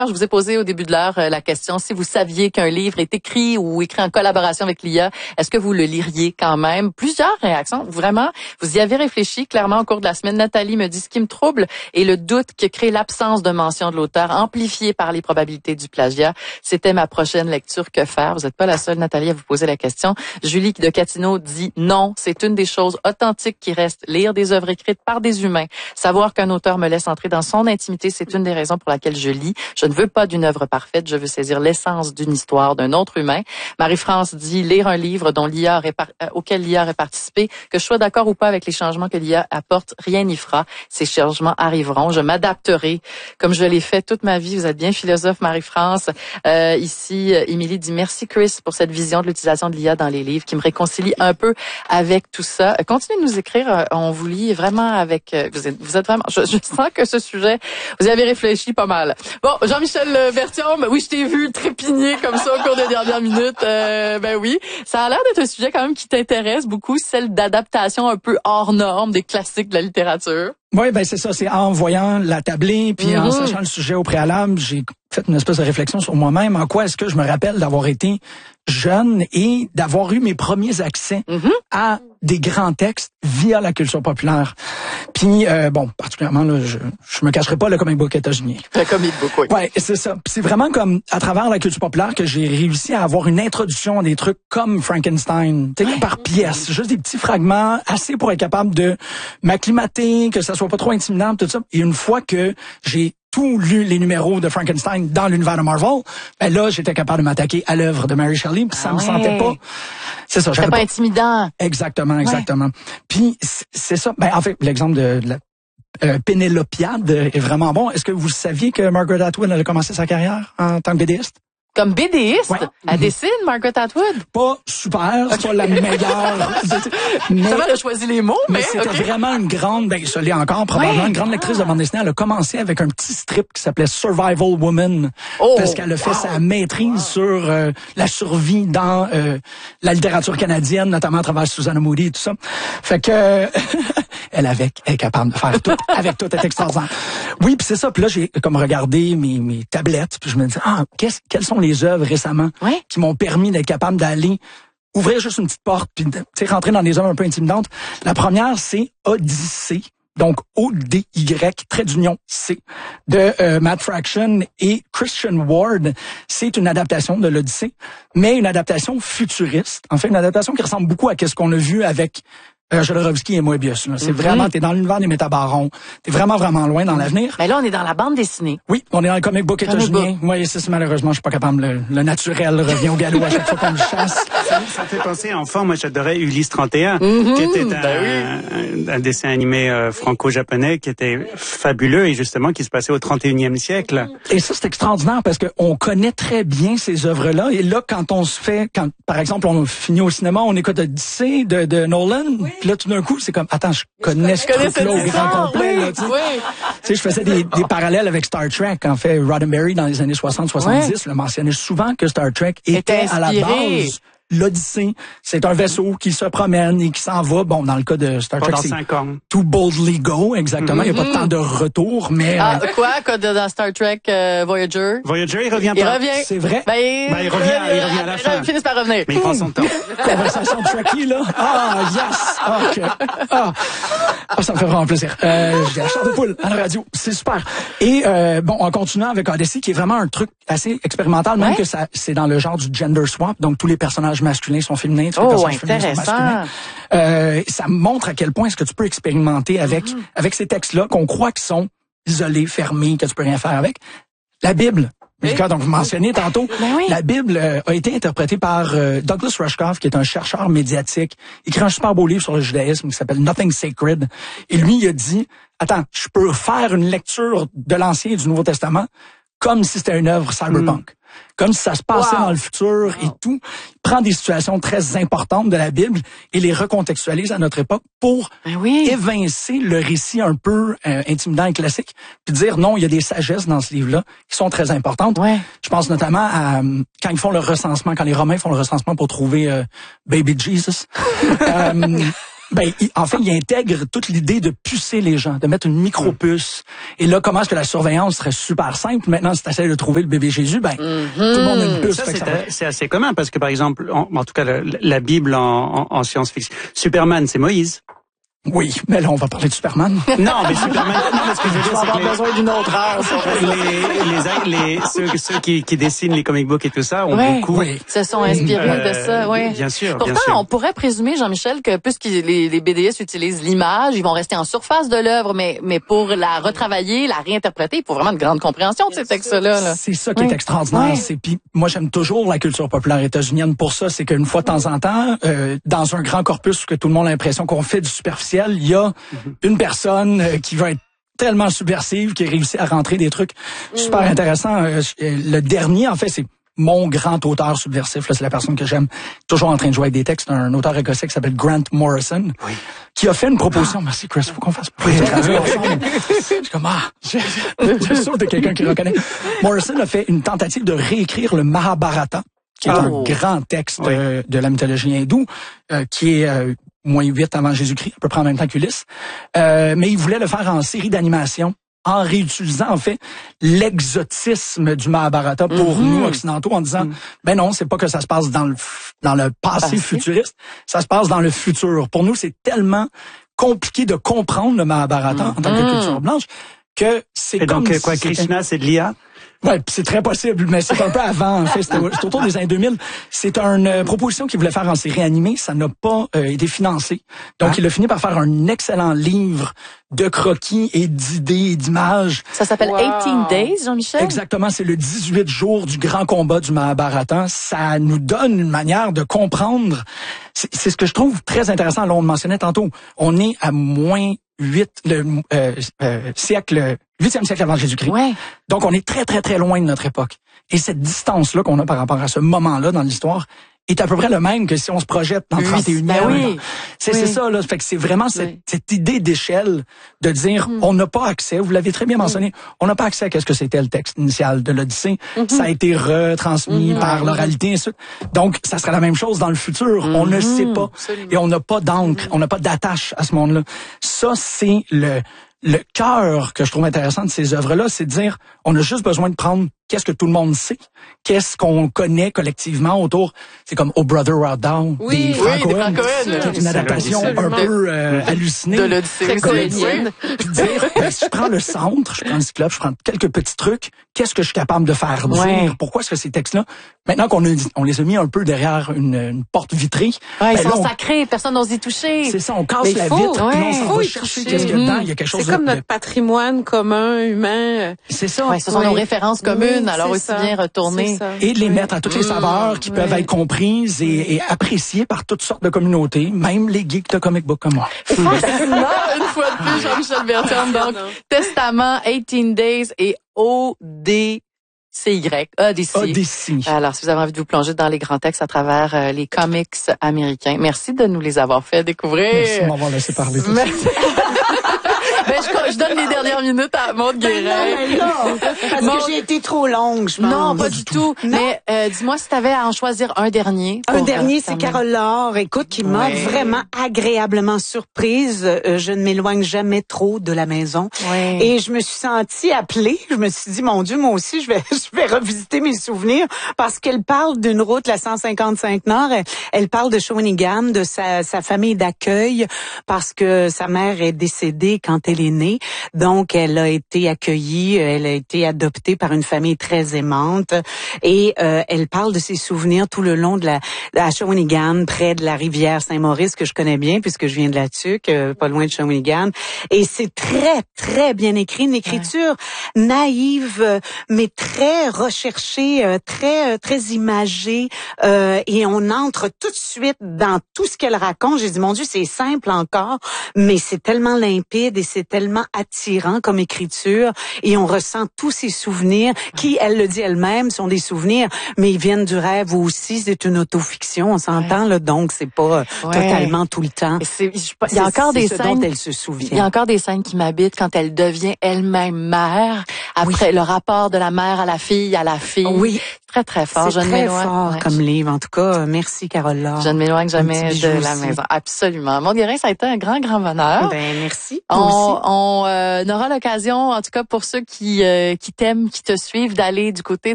Je vous ai posé au début de l'heure la question, si vous saviez qu'un livre est écrit ou écrit en collaboration avec l'IA, est-ce que vous le liriez quand même? Plusieurs réactions. Vraiment, vous y avez réfléchi clairement au cours de la semaine. Nathalie me dit, ce qui me trouble est le doute que crée l'absence de mention de l'auteur, amplifiée par les probabilités du plagiat. C'était ma prochaine lecture. Que faire? Vous n'êtes pas la seule, Nathalie, à vous poser la question. Julie de Catino dit non, c'est une des choses authentiques qui reste. Lire des œuvres écrites par des humains, savoir qu'un auteur me laisse entrer dans son intimité, c'est une des raisons pour laquelle je lis. Je ne veux pas d'une œuvre parfaite, je veux saisir l'essence d'une histoire d'un autre humain. Marie-France dit lire un livre dont auquel l'IA aurait participé, que je sois d'accord ou pas avec les changements que l'IA apporte, rien n'y fera. Ces changements arriveront, je m'adapterai comme je l'ai fait toute ma vie. Vous êtes bien philosophe, Marie-France. Ici, Émilie dit merci Chris pour cette vision de l'utilisation de l'IA dans les livres qui me réconcilie un peu avec tout ça. Continuez de nous écrire, on vous lit vraiment avec... Vous êtes vraiment... Je sens que ce sujet, vous y avez réfléchi pas mal. Bon, Jean-Michel Berthiaume, oui, je t'ai vu trépigner comme ça au cours des dernières minutes. Ben oui, ça a l'air d'être un sujet quand même qui t'intéresse beaucoup, celle d'adaptation un peu hors norme des classiques de la littérature. Oui, ben c'est ça. C'est en voyant la tablée, puis en sachant le sujet au préalable, j'ai fait une espèce de réflexion sur moi-même. En quoi est-ce que je me rappelle d'avoir été jeune et d'avoir eu mes premiers accès à des grands textes via la culture populaire. Puis, particulièrement, là, je me cacherai pas, le comic book états-unien. Le comic book, oui. Ouais, c'est ça. Puis c'est vraiment comme, à travers la culture populaire, que j'ai réussi à avoir une introduction à des trucs comme Frankenstein, tu sais, par pièce. Juste des petits fragments, assez pour être capable de m'acclimater, que ça soit pas trop intimidant, tout ça. Et une fois que j'ai tout lu les numéros de Frankenstein dans l'univers de Marvel, ben là, j'étais capable de m'attaquer à l'œuvre de Mary Shelley, puis ça me sentait pas... C'est ça. C'était pas intimidant. Exactement. Puis, c'est ça. Ben, en fait, l'exemple de la Pénélopiade est vraiment bon. Est-ce que vous saviez que Margaret Atwood a commencé sa carrière en tant que BDiste? Comme BDiste? Ouais. Elle dessine, Margaret Atwood? Pas super, c'est pas la meilleure. Mais, ça va, elle a choisi les mots, mais c'était vraiment une grande, ben, ça l'est encore, probablement, une grande lectrice de bande dessinée. Elle a commencé avec un petit strip qui s'appelait Survival Woman. Parce qu'elle a fait sa maîtrise sur la survie dans la littérature canadienne, notamment à travers Susanna Moody et tout ça. Fait que, elle est capable de faire tout, avec tout, elle est extraordinaire. Oui, puis c'est ça. Puis là, j'ai comme regardé mes tablettes, puis je me dis, quelles sont les œuvres récemment qui m'ont permis d'être capable d'aller ouvrir juste une petite porte puis rentrer dans des œuvres un peu intimidantes. La première, c'est Odyssée. Donc, O-D-Y-C de Matt Fraction et Christian Ward. C'est une adaptation de l'Odyssée, mais une adaptation futuriste. En fait, une adaptation qui ressemble beaucoup à ce qu'on a vu avec Jodorowsky et Moebius. Là. C'est vraiment, t'es dans l'univers des métabarons. T'es vraiment, vraiment loin dans l'avenir. Mais là, on est dans la bande dessinée. Oui, on est dans le comic book états-unien. Moi, malheureusement, je suis pas capable. Le naturel revient au galop à chaque fois qu'on le chasse. Ça fait penser, enfant, moi, j'adorais Ulysse 31, qui était un dessin animé franco-japonais qui était fabuleux et justement qui se passait au 31e siècle. Et ça, c'est extraordinaire parce que on connaît très bien ces œuvres-là. Et là, quand par exemple, on finit au cinéma, on écoute Odyssey de Nolan. Puis là, tout d'un coup, c'est comme, attends, je connais ce truc-là au grand complet. Là, tu sais, je faisais des parallèles avec Star Trek. En fait, Roddenberry, dans les années 60-70, le mentionnait souvent que Star Trek était à la base l'Odyssée. C'est un vaisseau qui se promène et qui s'en va. Bon, dans le cas de Star Trek, c'est to boldly go, exactement. Il n'y a pas de temps de retour, mais... Quoi dans Star Trek Voyager? Voyager, il revient pas. Il revient. C'est vrai? Il revient à la fin. Il finit par revenir. Mais il prend son temps. Conversation Trekkie, là. Yes! OK. Ça me fait vraiment plaisir. J'ai la chair de poule à la radio. C'est super. Et, en continuant avec Odyssey, qui est vraiment un truc assez expérimental, même que c'est dans le genre du gender swap. Donc, tous les personnages masculins sont féminins, tous les personnages féminins sont masculins. Ça montre à quel point est-ce que tu peux expérimenter avec ces textes-là qu'on croit qu'ils sont isolés, fermés, que tu peux rien faire avec. La Bible. Donc, vous mentionnez tantôt, la Bible a été interprétée par Douglas Rushkoff, qui est un chercheur médiatique. Il écrit un super beau livre sur le judaïsme qui s'appelle Nothing Sacred. Et lui, il a dit, attends, je peux faire une lecture de l'Ancien et du Nouveau Testament comme si c'était une œuvre cyberpunk. Comme si ça se passait dans le futur et tout. Il prend des situations très importantes de la Bible et les recontextualise à notre époque pour évincer le récit un peu intimidant et classique, puis dire non, il y a des sagesses dans ce livre-là qui sont très importantes. Je pense notamment à quand ils font le recensement, quand les Romains font le recensement pour trouver Baby Jesus. En fait, il intègre toute l'idée de pucer les gens, de mettre une micro-puce. Et là, comment est-ce que la surveillance serait super simple? Maintenant, si tu essaies de trouver le bébé Jésus, tout le monde a une puce. Ça, c'est assez commun parce que, par exemple, en tout cas, la Bible en science-fiction, Superman, c'est Moïse. Oui, mais là, on va parler de Superman. Non, mais Superman, non, mais ce que je veux dire, c'est que besoin d'une autre heure. ceux qui dessinent les comic books et tout ça ont beaucoup... se sont inspirés de ça, oui. Bien sûr, Pourtant, bien sûr. on pourrait présumer, Jean-Michel, que puisque les BDS utilisent l'image, ils vont rester en surface de l'œuvre, mais pour la retravailler, la réinterpréter, il faut vraiment une grande compréhension de ces textes-là. Là. C'est ça qui est extraordinaire. Puis moi, j'aime toujours la culture populaire états-unienne pour ça. C'est qu'une fois de temps en temps, dans un grand corpus que tout le monde a l'impression qu'on fait du superficiel, il y a une personne qui va être tellement subversive qui réussit à rentrer des trucs super intéressants. Le dernier, en fait, c'est mon grand auteur subversif. Là, c'est la personne que j'aime, toujours en train de jouer avec des textes. Un auteur écossais qui s'appelle Grant Morrison, qui a fait une proposition. Merci, Chris, faut qu'on fasse Je suis comme, je suis sûr de quelqu'un qui reconnaît. Morrison a fait une tentative de réécrire le Mahabharata, qui est un grand texte de la mythologie hindoue, qui est moins 8 avant Jésus-Christ, à peu près en même temps qu'Ulysse. Mais il voulait le faire en série d'animation, en réutilisant, en fait, l'exotisme du Mahabharata pour nous, occidentaux, en disant, ben non, c'est pas que ça se passe dans le passé futuriste, ça se passe dans le futur. Pour nous, c'est tellement compliqué de comprendre le Mahabharata en tant que culture blanche que c'est et comme... donc, quoi, Krishna, c'est de l'IA? Ouais, c'est très possible, mais c'est un peu avant. En fait, c'est autour des années 2000. C'est une proposition qu'il voulait faire en série animée. Ça n'a pas été financé. Donc, il a fini par faire un excellent livre de croquis et d'idées et d'images. Ça s'appelle 18 Days, Jean-Michel? Exactement. C'est le 18 jours du grand combat du Mahabharata. Ça nous donne une manière de comprendre. C'est ce que je trouve très intéressant. Là, on le mentionnait tantôt. On est à moins 8e siècle avant Jésus-Christ. Ouais. Donc, on est très, très, très loin de notre époque. Et cette distance-là qu'on a par rapport à ce moment-là dans l'histoire est à peu près le même que si on se projette dans 31e. C'est ça, là. Fait que c'est vraiment cette idée d'échelle de dire, on n'a pas accès, vous l'avez très bien mentionné, on n'a pas accès à ce que c'était le texte initial de l'Odyssée. Ça a été retransmis par l'oralité, et ainsi de suite. Donc, ça sera la même chose dans le futur. On ne sait pas. Et on n'a pas d'encre, on n'a pas d'attache à ce monde-là. Ça, c'est le cœur que je trouve intéressant de ces œuvres-là, c'est de dire, on a juste besoin de prendre qu'est-ce que tout le monde sait, qu'est-ce qu'on connaît collectivement autour. C'est comme Oh Brother Art Thou des Frank Cohen, qui est une adaptation un peu hallucinée de l'Odyssée cohénienne. Puis dire, si je prends le centre, je prends le cyclope, je prends quelques petits trucs, qu'est-ce que je suis capable de faire dire? Pourquoi est-ce que ces textes-là, maintenant qu'on les a mis un peu derrière une porte vitrée, ils sont sacrés, personne n'ose y toucher. C'est ça, on casse la vitre, puis on s'en va chercher qu'est-ce qu'il y a dedans, il y a quelque chose comme notre patrimoine commun, humain. C'est ça. Ce sont nos références communes, alors aussi bien retourner. Et de les mettre à toutes les saveurs qui peuvent être comprises et appréciées par toutes sortes de communautés, même les geeks de comic book comme moi. Fascinant, une fois de plus, Jean-Michel Bertrand. Donc, Testament, 18 Days et Odyssey. Odyssey. Alors, si vous avez envie de vous plonger dans les grands textes à travers les comics américains, merci de nous les avoir fait découvrir. Merci de m'avoir laissé parler. Je donne les dernières minutes à Maude Guérin. Parce que j'ai été trop longue, je pense. Non, pas du tout. Mais dis-moi si tu avais à en choisir un dernier. Un dernier, c'est Carole Laure, écoute, qui m'a vraiment agréablement surprise. Je ne m'éloigne jamais trop de la maison. Et je me suis sentie appelée. Je me suis dit, mon Dieu, moi aussi, je vais revisiter mes souvenirs parce qu'elle parle d'une route, la 155 Nord. Elle parle de Shawinigan, de sa famille d'accueil parce que sa mère est décédée quand elle est née. Donc, elle a été accueillie, elle a été adoptée par une famille très aimante et elle parle de ses souvenirs tout le long de la Shawinigan, près de la rivière Saint-Maurice que je connais bien puisque je viens de la Tuque, pas loin de Shawinigan. Et c'est très, très bien écrit, une écriture naïve, mais très recherchée, très, très imagée. Et on entre tout de suite dans tout ce qu'elle raconte. J'ai dit, mon Dieu, c'est simple encore, mais c'est tellement limpide et c'est tellement attirant comme écriture et on ressent tous ces souvenirs qui, elle le dit elle-même, sont des souvenirs, mais ils viennent du rêve aussi. C'est une autofiction, on s'entend là, donc c'est pas totalement tout le temps. Il y a encore des scènes dont elle se souvient. Il y a encore des scènes qui m'habitent quand elle devient elle-même mère. Après le rapport de la mère à la fille, Oui. Très, très fort. C'est très fort comme livre. En tout cas, merci, Carole Laure. Je ne m'éloigne jamais de la maison. Absolument. Maud Guérin, ça a été un grand, grand bonheur. Ben, merci. On aura l'occasion, en tout cas pour ceux qui t'aiment, qui te suivent, d'aller du côté